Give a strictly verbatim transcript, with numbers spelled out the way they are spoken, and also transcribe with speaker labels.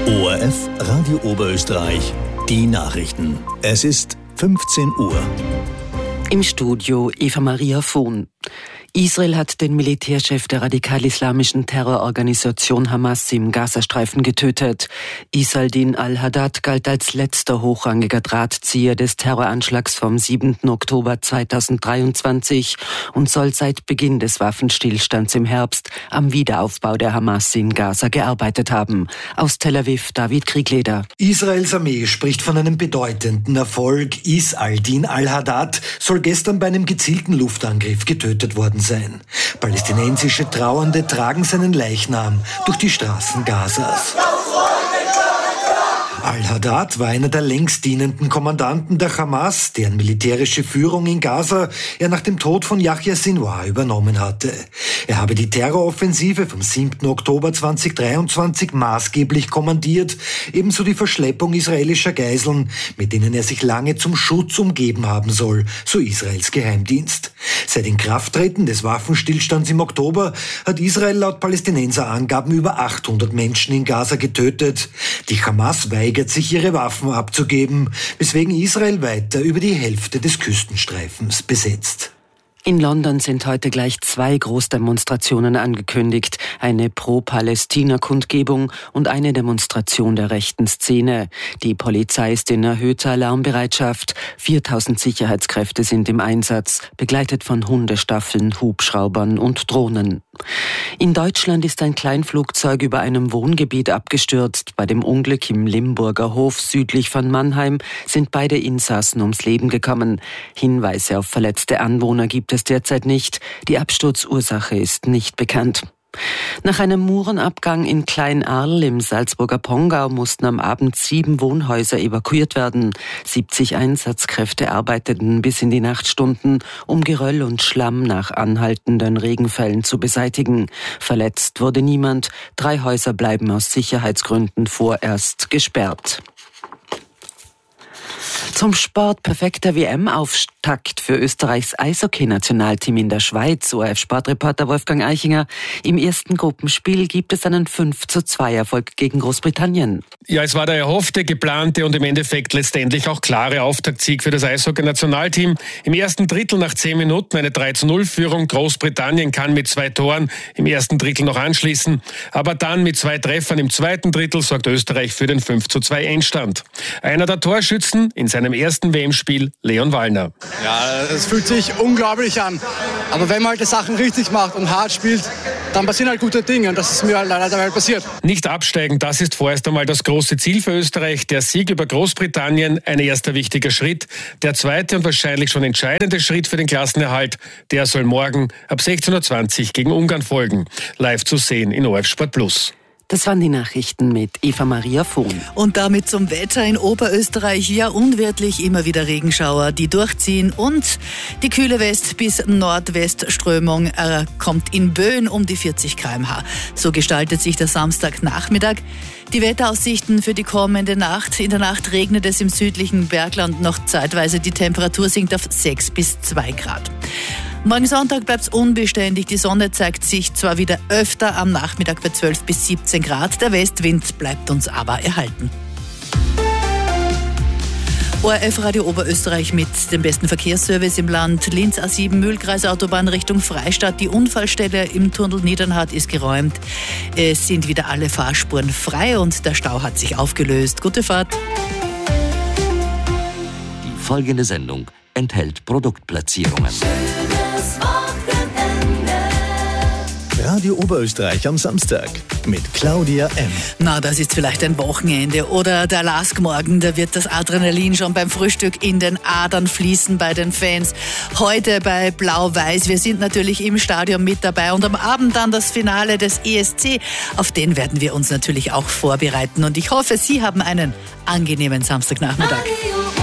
Speaker 1: O R F Radio Oberösterreich, die Nachrichten. Es ist fünfzehn Uhr.
Speaker 2: Im Studio Eva Maria Vohn. Israel hat den Militärchef der radikal-islamischen Terrororganisation Hamas im Gazastreifen getötet. Isaldin al-Haddad galt als letzter hochrangiger Drahtzieher des Terroranschlags vom siebten Oktober zweitausenddreiundzwanzig und soll seit Beginn des Waffenstillstands im Herbst am Wiederaufbau der Hamas in Gaza gearbeitet haben. Aus Tel Aviv David Kriegleder.
Speaker 3: Israels Armee spricht von einem bedeutenden Erfolg. Isaldin al-Haddad soll gestern bei einem gezielten Luftangriff getötet worden sein. sein. Palästinensische Trauernde tragen seinen Leichnam durch die Straßen Gazas. Al-Haddad war einer der längst dienenden Kommandanten der Hamas, deren militärische Führung in Gaza er nach dem Tod von Yahya Sinwar übernommen hatte. Er habe die Terroroffensive vom siebten Oktober zweitausenddreiundzwanzig maßgeblich kommandiert, ebenso die Verschleppung israelischer Geiseln, mit denen er sich lange zum Schutz umgeben haben soll, so Israels Geheimdienst. Seit Inkrafttreten des Waffenstillstands im Oktober hat Israel laut Palästinenserangaben über achthundert Menschen in Gaza getötet. Die Hamas weigert sich, ihre Waffen abzugeben, weswegen Israel weiter über die Hälfte des Küstenstreifens besetzt.
Speaker 2: In London sind heute gleich zwei Großdemonstrationen angekündigt. Eine Pro-Palästina-Kundgebung und eine Demonstration der rechten Szene. Die Polizei ist in erhöhter Alarmbereitschaft. viertausend Sicherheitskräfte sind im Einsatz, begleitet von Hundestaffeln, Hubschraubern und Drohnen. In Deutschland ist ein Kleinflugzeug über einem Wohngebiet abgestürzt. Bei dem Unglück im Limburger Hof südlich von Mannheim sind beide Insassen ums Leben gekommen. Hinweise auf verletzte Anwohner gibt es derzeit nicht. Die Absturzursache ist nicht bekannt. Nach einem Murenabgang in Klein-Arl im Salzburger Pongau mussten am Abend sieben Wohnhäuser evakuiert werden. siebzig Einsatzkräfte arbeiteten bis in die Nachtstunden, um Geröll und Schlamm nach anhaltenden Regenfällen zu beseitigen. Verletzt wurde niemand. Drei Häuser bleiben aus Sicherheitsgründen vorerst gesperrt. Zum Sport: perfekter W M-Auftakt für Österreichs Eishockey-Nationalteam in der Schweiz. O R F-Sportreporter Wolfgang Eichinger. Im ersten Gruppenspiel gibt es einen fünf zu zwei Erfolg gegen Großbritannien.
Speaker 4: Ja, es war der erhoffte, geplante und im Endeffekt letztendlich auch klare Auftaktsieg für das Eishockey-Nationalteam. Im ersten Drittel nach zehn Minuten eine drei zu null Führung. Großbritannien kann mit zwei Toren im ersten Drittel noch anschließen. Aber dann mit zwei Treffern im zweiten Drittel sorgt Österreich für den fünf zu zwei Endstand. Einer der Torschützen in seinem ersten W M-Spiel, Leon Wallner.
Speaker 5: Ja, es fühlt sich unglaublich an. Aber wenn man halt die Sachen richtig macht und hart spielt, dann passieren halt gute Dinge. Und das ist mir halt leider dabei passiert.
Speaker 4: Nicht absteigen, das ist vorerst einmal das große Ziel für Österreich. Der Sieg über Großbritannien, ein erster wichtiger Schritt. Der zweite und wahrscheinlich schon entscheidende Schritt für den Klassenerhalt, der soll morgen ab sechzehn Uhr zwanzig gegen Ungarn folgen. Live zu sehen in O R F Sport Plus.
Speaker 2: Das waren die Nachrichten mit Eva Maria Vohn.
Speaker 6: Und damit zum Wetter in Oberösterreich. Ja, unwirtlich immer wieder Regenschauer, die durchziehen. Und die kühle West- bis Nordwestströmung äh, kommt in Böen um die vierzig Kilometer pro Stunde. So gestaltet sich der Samstagnachmittag. Die Wetteraussichten für die kommende Nacht. In der Nacht regnet es im südlichen Bergland noch zeitweise. Die Temperatur sinkt auf sechs bis zwei Grad. Morgen Sonntag bleibt es unbeständig. Die Sonne zeigt sich zwar wieder öfter, am Nachmittag bei zwölf bis siebzehn Grad. Der Westwind bleibt uns aber erhalten. O R F Radio Oberösterreich mit dem besten Verkehrsservice im Land. Linz A sieben Mühlkreisautobahn Richtung Freistadt. Die Unfallstelle im Tunnel Niedernhardt ist geräumt. Es sind wieder alle Fahrspuren frei und der Stau hat sich aufgelöst. Gute Fahrt.
Speaker 7: Die folgende Sendung enthält Produktplatzierungen.
Speaker 1: Radio Oberösterreich am Samstag mit Claudia M.
Speaker 6: Na, das ist vielleicht ein Wochenende oder der Laskmorgen, da wird das Adrenalin schon beim Frühstück in den Adern fließen bei den Fans. Heute bei Blau-Weiß, wir sind natürlich im Stadion mit dabei und am Abend dann das Finale des E S C. Auf den werden wir uns natürlich auch vorbereiten und ich hoffe, Sie haben einen angenehmen Samstagnachmittag.